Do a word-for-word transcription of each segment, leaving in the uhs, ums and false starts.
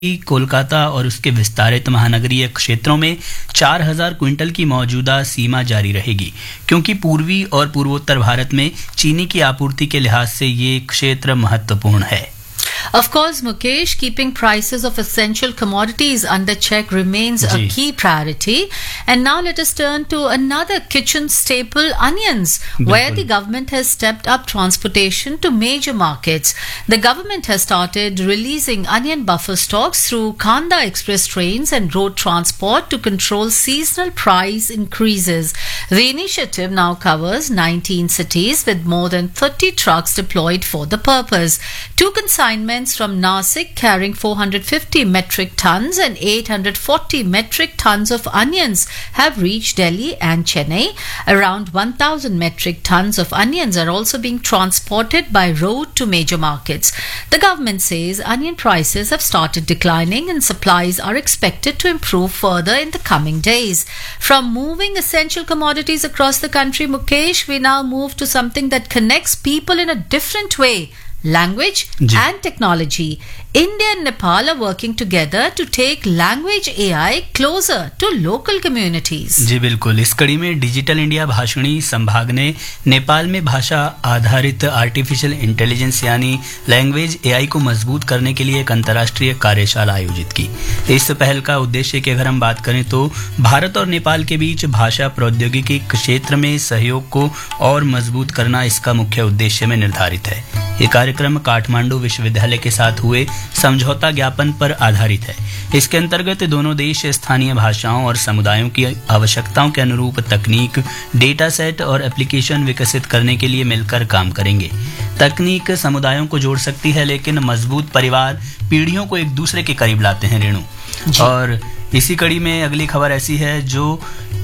कोलकाता और उसके विस्तारित महानगरीय क्षेत्रों में चार हज़ार क्विंटल की मौजूदा सीमा जारी रहेगी, क्योंकि पूर्वी और पूर्वोत्तर भारत में चीनी की आपूर्ति के लिहाज से ये क्षेत्र महत्वपूर्ण है। Of course, Mukesh, keeping prices of essential commodities under check remains a key priority. And now let us turn to another kitchen staple, onions, where the government has stepped up transportation to major markets. The government has started releasing onion buffer stocks through Khanda Express trains and road transport to control seasonal price increases. The initiative now covers nineteen cities with more than thirty trucks deployed for the purpose. Two consignments from Nasik carrying four hundred fifty metric tons and eight hundred forty metric tons of onions have reached Delhi and Chennai. Around one thousand metric tons of onions are also being transported by road to major markets. The government says onion prices have started declining and supplies are expected to improve further in the coming days. From moving essential commodities across the country, Mukesh, we now move to something that connects people in a different way. Language and technology. India and Nepal are working together to take language A I closer to local communities. जी बिल्कुल। इस कड़ी में digital India Bhashini संभाग ने नेपाल में भाषा आधारित artificial intelligence यानी लैंग्वेज ए आई को मजबूत करने के लिए एक अंतर्राष्ट्रीय कार्यशाला आयोजित की। इस पहल का उद्देश्य की अगर हम बात करें तो भारत और नेपाल के बीच भाषा प्रौद्योगिकी क्षेत्र में सहयोग को और मजबूत करना इसका मुख्य उद्देश्य में निर्धारित है। ये कार्यक्रम काठमांडू विश्वविद्यालय के साथ हुए समझौता ज्ञापन पर आधारित है। इसके अंतर्गत दोनों देश स्थानीय भाषाओं और समुदायों की आवश्यकताओं के अनुरूप तकनीक, डेटा सेट और एप्लीकेशन विकसित करने के लिए मिलकर काम करेंगे। तकनीक समुदायों को जोड़ सकती है, लेकिन मजबूत परिवार पीढ़ियों को एक दूसरे के करीब लाते हैं। रेणु, और इसी कड़ी में अगली खबर ऐसी है जो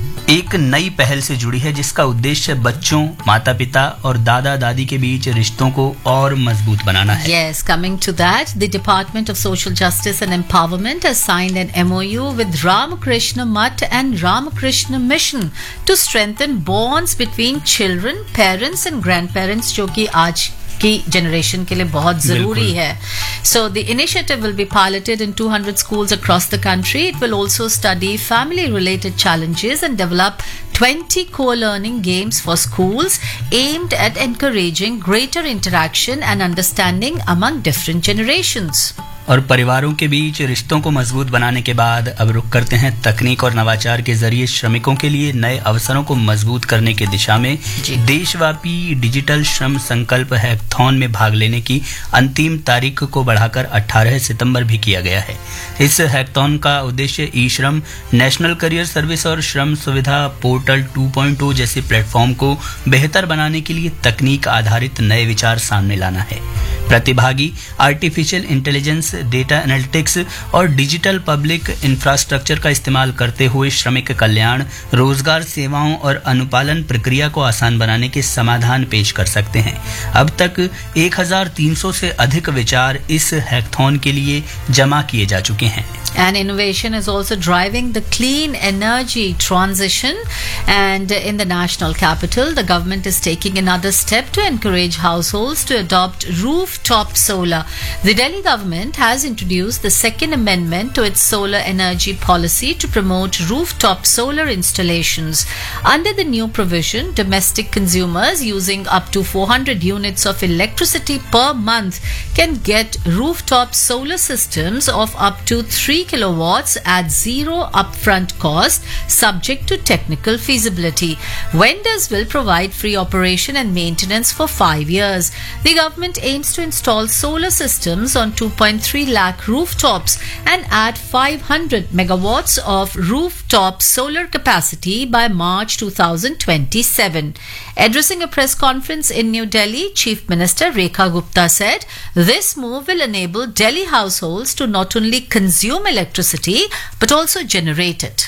एक नई पहल से जुड़ी है, जिसका उद्देश्य बच्चों, माता पिता और दादा दादी के बीच रिश्तों को और मजबूत बनाना है। Yes, coming to that, the Department of Social Justice and Empowerment has signed an M O U with Ramakrishna Mutt and Ramakrishna Mission to strengthen bonds between children, parents and grandparents, जो कि आज की generation के लिए बहुत जरूरी है. So the initiative will be piloted in two hundred schools across the country. It will also study family related challenges and develop twenty co-learning games for schools aimed at encouraging greater interaction and understanding among different generations. और परिवारों के बीच रिश्तों को मजबूत बनाने के बाद अब रुख करते हैं तकनीक और नवाचार के जरिए श्रमिकों के लिए नए अवसरों को मजबूत करने की दिशा में देशव्यापी डिजिटल श्रम संकल्प हैकथॉन में भाग लेने की अंतिम तारीख को बढ़ाकर अठारह सितंबर भी किया गया है। इस हैकथॉन का उद्देश्य ई श्रम, नेशनल करियर सर्विस और श्रम सुविधा पोर्टल टू पॉइंट ओ जैसे प्लेटफॉर्म को बेहतर बनाने के लिए तकनीक आधारित नए विचार सामने लाना है। प्रतिभागी आर्टिफिशियल इंटेलिजेंस, डेटा एनालिटिक्स और डिजिटल पब्लिक इंफ्रास्ट्रक्चर का इस्तेमाल करते हुए श्रमिक कल्याण, रोजगार सेवाओं और अनुपालन प्रक्रिया को आसान बनाने के समाधान पेश कर सकते हैं। अब तक एक हज़ार तीन सौ से अधिक विचार इस हैकथॉन के लिए जमा किए जा चुके हैं। And innovation is also driving the clean energy transition. And in the national capital, the government is taking another step to encourage households to adopt rooftop solar. The Delhi government has introduced the second amendment to its solar energy policy to promote rooftop solar installations. Under the new provision, domestic consumers using up to four hundred units of electricity per month can get rooftop solar systems of up to three kilowatts at zero upfront cost, subject to technical feasibility. Vendors will provide free operation and maintenance for five years. The government aims to install solar systems on two point three lakh rooftops and add five hundred megawatts of rooftop solar capacity by March two thousand twenty-seven. Addressing a press conference in New Delhi, Chief Minister Rekha Gupta said, "This move will enable Delhi households to not only consume electricity but also generate it."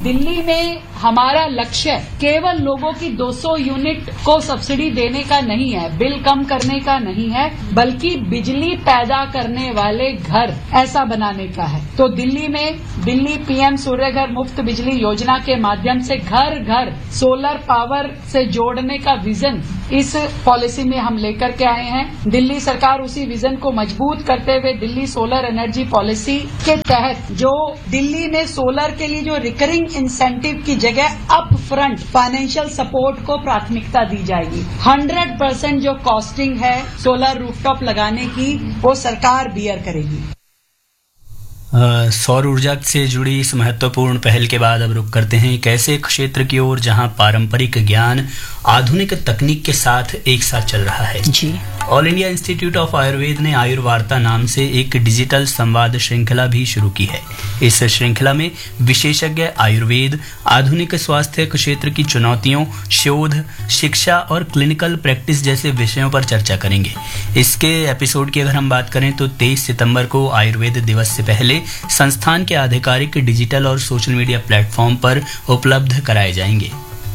Delhi में हमारा लक्ष्य केवल लोगों की दो सौ unit को subsidy देने का नहीं है, बिल कम करने का नहीं है, बल्कि बिजली पैदा करने वाले घर ऐसा बनाने का है। तो दिल्ली में दिल्ली पीएम सूर्य घर मुफ्त बिजली योजना के माध्यम से घर घर सोलर पावर से जोड़ने का विजन इस पॉलिसी में हम लेकर के आए हैं। दिल्ली सरकार उसी विजन को मजबूत करते हुए दिल्ली सोलर एनर्जी पॉलिसी के तहत जो दिल्ली में सोलर के लिए जो रिकरिंग इंसेंटिव की जगह अप फ्रंट फाइनेंशियल सपोर्ट को प्राथमिकता दी जाएगी। हंड्रेड परसेंट जो कॉस्टिंग है सोलर रूफटॉप लगाने की वो सरकार बियर करेगी। सौर ऊर्जा से जुड़ी इस महत्वपूर्ण पहल के बाद अब रुक करते हैं एक ऐसे क्षेत्र की ओर जहां पारंपरिक ज्ञान आधुनिक तकनीक के साथ एक साथ चल रहा है। जी। All India institute of Ayurveda ने आयुर्वार्ता नाम से एक डिजिटल संवाद श्रृंखला भी शुरू की है। इस श्रृंखला में विशेषज्ञ आयुर्वेद, आधुनिक स्वास्थ्य क्षेत्र की चुनौतियों, शोध, शिक्षा और क्लिनिकल प्रैक्टिस जैसे विषयों पर चर्चा करेंगे। इसके एपिसोड की अगर हम बात करें तो तेईस सितंबर को आयुर्वेद दिवस से पहले संस्थान के आधिकारिक डिजिटल और सोशल मीडिया प्लेटफॉर्म पर उपलब्ध कराए जाएंगे।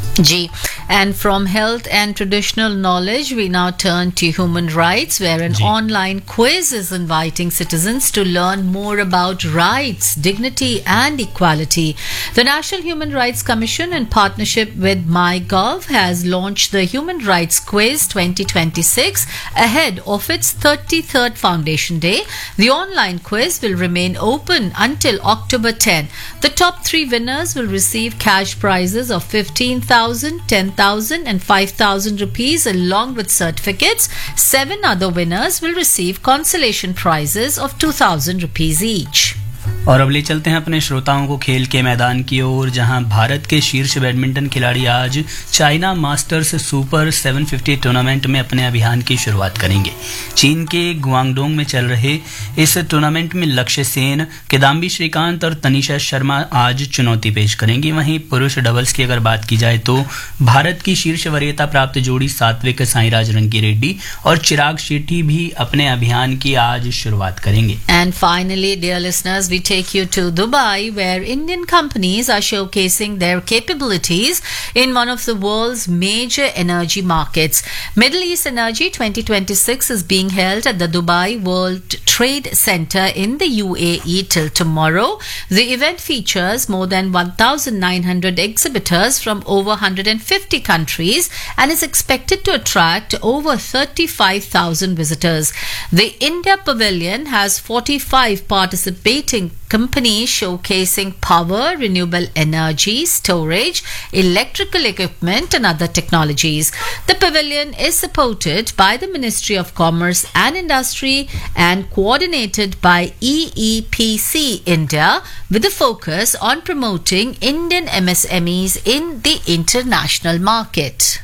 G. And from health and traditional knowledge, we now turn to human rights, where an G. online quiz is inviting citizens to learn more about rights, dignity, and equality. The National Human Rights Commission, in partnership with MyGov, has launched the Human Rights Quiz twenty twenty-six ahead of its thirty-third Foundation Day. The online quiz will remain open until October tenth. The top three winners will receive cash prizes of fifteen thousand, ten thousand and five thousand rupees along with certificates. Seven other winners will receive consolation prizes of two thousand rupees each. और अब ले चलते हैं अपने श्रोताओं को खेल के मैदान की ओर, जहां भारत के शीर्ष बैडमिंटन खिलाड़ी आज चाइना मास्टर्स सुपर सात सौ पचास टूर्नामेंट में अपने अभियान की शुरुआत करेंगे। चीन के गुआंगडोंग में चल रहे इस टूर्नामेंट में लक्ष्य सेन, किदाम्बी श्रीकांत और तनिषा शर्मा आज चुनौती पेश करेंगी। वहीं पुरुष डबल्स की अगर बात की जाए तो भारत की शीर्ष वरीयता प्राप्त जोड़ी सात्विक साईराज रंकीरेड्डी और चिराग शेट्टी भी अपने अभियान की आज शुरुआत करेंगे। And finally, dear listeners, we take you to Dubai, where Indian companies are showcasing their capabilities in one of the world's major energy markets. Middle East Energy twenty twenty-six is being held at the Dubai World Trade Center in the U A E till tomorrow. The event features more than one thousand nine hundred exhibitors from over one hundred fifty countries and is expected to attract over thirty-five thousand visitors. The India Pavilion has forty-five participating companies showcasing power, renewable energy, storage, electrical equipment and other technologies. The pavilion is supported by the Ministry of Commerce and Industry and coordinated by E E P C India, with a focus on promoting Indian M S M Es in the international market.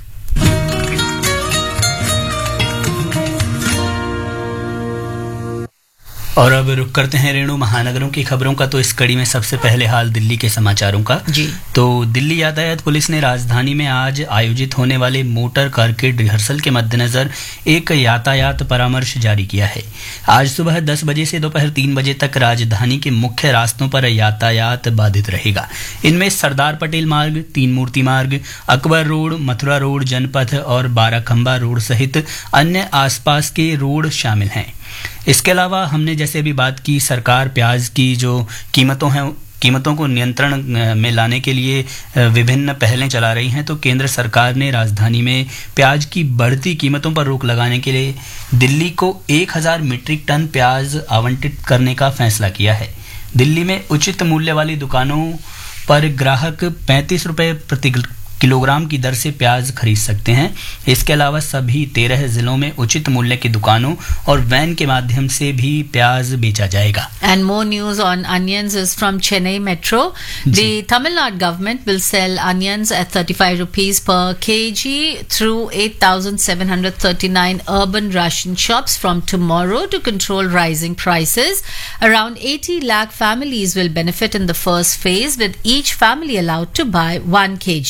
और अब रुक करते हैं रेणु महानगरों की खबरों का। तो इस कड़ी में सबसे पहले हाल दिल्ली के समाचारों का। जी। तो दिल्ली यातायात पुलिस ने राजधानी में आज आयोजित होने वाले मोटर कार के रिहर्सल के मद्देनजर एक यातायात परामर्श जारी किया है। आज सुबह दस बजे से दोपहर तीन बजे तक राजधानी के मुख्य रास्तों पर यातायात बाधित रहेगा। इनमें सरदार पटेल मार्ग, तीन मूर्ति मार्ग, अकबर रोड, मथुरा रोड, जनपथ और बाराखंबा रोड सहित अन्य आसपास के रोड शामिल हैं। इसके अलावा हमने जैसे अभी बात की, सरकार प्याज की जो कीमतों हैं कीमतों को नियंत्रण में लाने के लिए विभिन्न पहलें चला रही हैं। तो केंद्र सरकार ने राजधानी में प्याज की बढ़ती कीमतों पर रोक लगाने के लिए दिल्ली को एक हज़ार मीट्रिक टन प्याज आवंटित करने का फैसला किया है। दिल्ली में उचित मूल्य वाली दुकानों पर ग्राहक पैंतीस रुपये प्रति किलोग्राम की दर से प्याज खरीद सकते हैं। इसके अलावा सभी तेरह जिलों में उचित मूल्य की दुकानों और वैन के माध्यम से भी प्याज बेचा जाएगा। And more news on onions is from Chennai Metro. The Tamil Nadu government will sell onions at thirty-five rupees per kg through eight thousand seven hundred thirty-nine urban ration shops from tomorrow to control rising prices. Around eighty lakh families will benefit in the first phase, with each family allowed to buy one kilogram.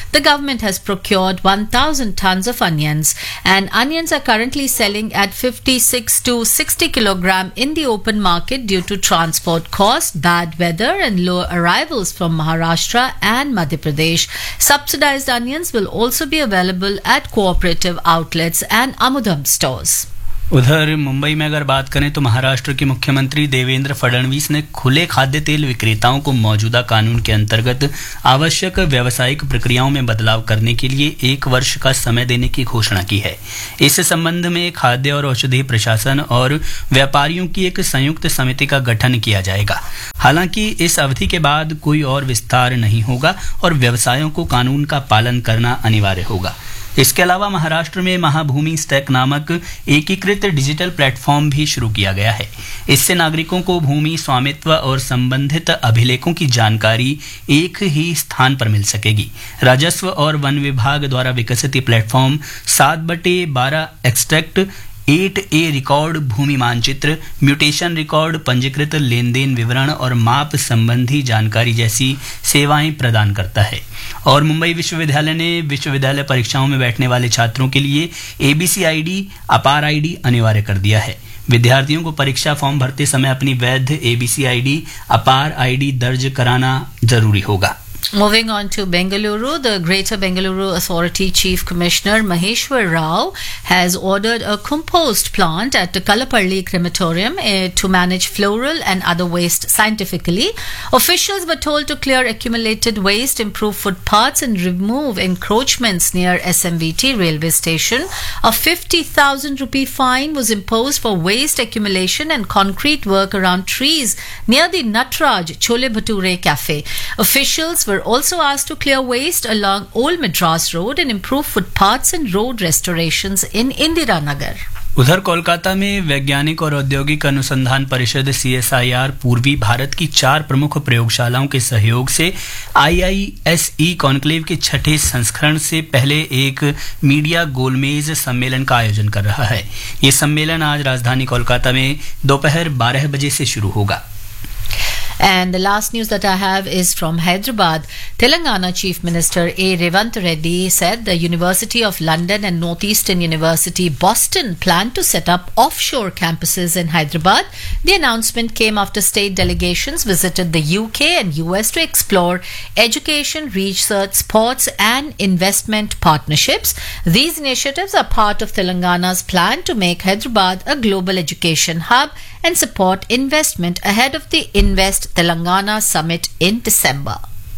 the government has procured one thousand tons of onions, and onions are currently selling at fifty-six to sixty kilogram in the open market due to transport costs, bad weather and low arrivals from Maharashtra and Madhya Pradesh. Subsidized onions will also be available at cooperative outlets and Amudam stores. उधर मुंबई में अगर बात करें तो महाराष्ट्र के मुख्यमंत्री देवेंद्र फडणवीस ने खुले खाद्य तेल विक्रेताओं को मौजूदा कानून के अंतर्गत आवश्यक व्यावसायिक प्रक्रियाओं में बदलाव करने के लिए एक वर्ष का समय देने की घोषणा की है। इस संबंध में खाद्य और औषधि प्रशासन और व्यापारियों की एक संयुक्त समिति का गठन किया जाएगा। हालांकि इस अवधि के बाद कोई और विस्तार नहीं होगा और व्यवसायों को कानून का पालन करना अनिवार्य होगा। इसके अलावा महाराष्ट्र में महाभूमि स्टैक नामक एकीकृत डिजिटल प्लेटफॉर्म भी शुरू किया गया है। इससे नागरिकों को भूमि स्वामित्व और संबंधित अभिलेखों की जानकारी एक ही स्थान पर मिल सकेगी। राजस्व और वन विभाग द्वारा विकसित प्लेटफॉर्म सात बटे बारह एक्सट्रैक्ट एट ए रिकॉर्ड, भूमि मानचित्र, म्यूटेशन रिकॉर्ड, पंजीकृत लेन देन विवरण और माप संबंधी जानकारी जैसी सेवाएं प्रदान करता है। और मुंबई विश्वविद्यालय ने विश्वविद्यालय परीक्षाओं में बैठने वाले छात्रों के लिए एबीसी आईडी, अपार आईडी अनिवार्य कर दिया है। विद्यार्थियों को परीक्षा फॉर्म भरते समय अपनी वैध एबीसी आईडी, अपार आईडी दर्ज कराना जरूरी होगा। Moving on to Bengaluru, the Greater Bengaluru Authority Chief Commissioner Maheshwar Rao has ordered a compost plant at the Kalapalli crematorium uh, to manage floral and other waste scientifically. Officials were told to clear accumulated waste, improve footpaths and remove encroachments near S M V T railway station. A fifty thousand rupee fine was imposed for waste accumulation and concrete work around trees near the Natraj Chole Bhature Cafe. Officials were also asked to clear waste along Old Madras Road and improve footpaths and road restorations in Indira Nagar. उधर कोलकाता में वैज्ञानिक और औद्योगिक अनुसंधान परिषद C S I R पूर्वी भारत की चार प्रमुख प्रयोगशालाओं के सहयोग से आई आई एस ई कॉन्क्लेव के छठे संस्करण से पहले एक मीडिया गोलमेज सम्मेलन का आयोजन कर रहा है। ये सम्मेलन आज राजधानी कोलकाता में दोपहर बारह बजे से शुरू होगा। And the last news that I have is from Hyderabad. Telangana Chief Minister A. Revant Reddy said the University of London and Northeastern University Boston plan to set up offshore campuses in Hyderabad. The announcement came after state delegations visited the U K and U S to explore education, research, sports and investment partnerships. These initiatives are part of Telangana's plan to make Hyderabad a global education hub and support investment ahead of the Invest Telangana Summit in December.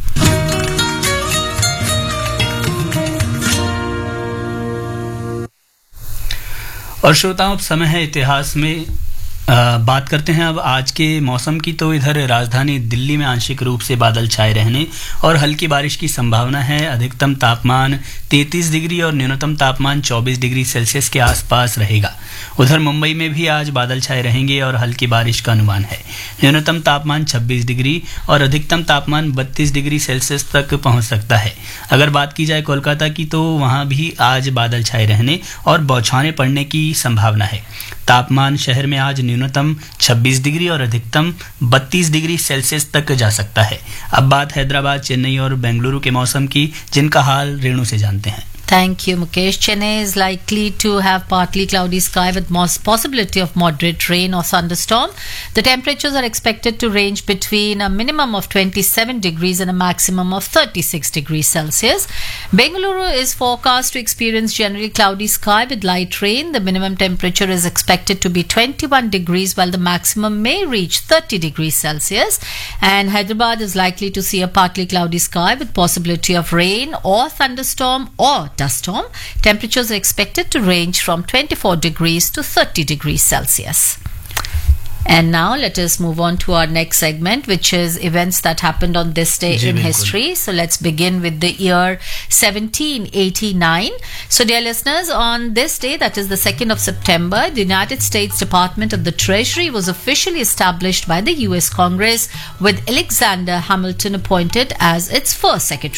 और श्रोताओं, अब समय है इतिहास में आ, बात करते हैं अब आज के मौसम की। तो इधर राजधानी दिल्ली में आंशिक रूप से बादल छाए रहने और हल्की बारिश की संभावना है। अधिकतम तापमान तैंतीस डिग्री और न्यूनतम तापमान चौबीस डिग्री सेल्सियस के आसपास रहेगा। उधर मुंबई में भी आज बादल छाए रहेंगे और हल्की बारिश का अनुमान है। न्यूनतम तापमान छब्बीस डिग्री और अधिकतम तापमान बत्तीस डिग्री सेल्सियस तक पहुंच सकता है। अगर बात की जाए कोलकाता की तो वहां भी आज बादल छाए रहने और बौछारें पड़ने की संभावना है। तापमान शहर में आज न्यूनतम छब्बीस डिग्री और अधिकतम बत्तीस डिग्री सेल्सियस तक जा सकता है। अब बात हैदराबाद, चेन्नई और बेंगलुरु के मौसम की, जिनका हाल रेणु से जानते हैं। Thank you, Mukesh. Chennai is likely to have partly cloudy sky with most possibility of moderate rain or thunderstorm. The temperatures are expected to range between a minimum of twenty-seven degrees and a maximum of thirty-six degrees Celsius. Bengaluru is forecast to experience generally cloudy sky with light rain. The minimum temperature is expected to be twenty-one degrees while the maximum may reach thirty degrees Celsius. And Hyderabad is likely to see a partly cloudy sky with possibility of rain or thunderstorm or dust storm. Temperatures are expected to range from twenty-four degrees to thirty degrees Celsius. And now let us move on to our next segment, which is events that happened on this day in history. So let's begin with the year seventeen eighty-nine. So dear listeners, on this day, that is the second of September, the United States Department of the Treasury was officially established by the U S Congress, with Alexander Hamilton appointed as its first secretary.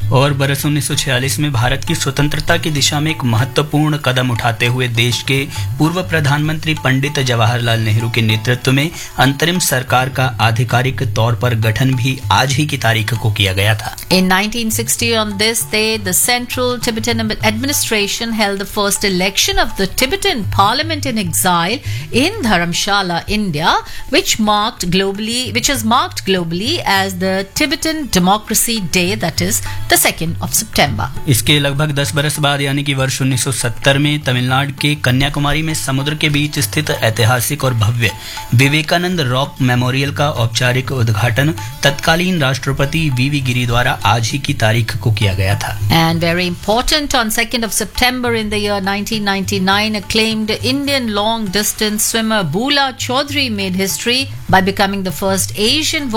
और बरस उन्नीस सौ छियालीस में भारत की स्वतंत्रता की दिशा में एक महत्वपूर्ण कदम उठाते हुए देश के पूर्व प्रधानमंत्री पंडित जवाहरलाल नेहरू के नेतृत्व में अंतरिम सरकार का आधिकारिक तौर पर गठन भी आज ही की तारीख को किया गया था। In nineteen sixty, on this day, the Central Tibetan Administration held the first election of the Tibetan Parliament in exile in Dharamshala, India, which marked globally, which is marked globally as the Tibetan Democracy Day, that is the second of September. इसके लगभग दस बरस बाद यानी कि वर्ष उन्नीस सौ सत्तर में तमिलनाडु के कन्याकुमारी में समुद्र के बीच स्थित ऐतिहासिक और भव्य विवेकानंद रॉक मेमोरियल का औपचारिक उद्घाटन तत्कालीन राष्ट्रपति वी वी गिरी द्वारा आज ही की तारीख को किया गया था। And very important, on second of September in the year nineteen ninety-nine, acclaimed Indian long distance swimmer Bula Chaudhary made history by becoming the first Asian